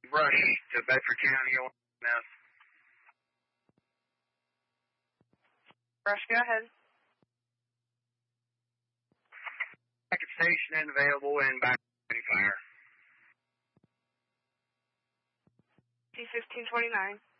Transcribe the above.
Brush to Bedford County, Illinois. Brush, go ahead. Packet station and available and back fire. C-1529.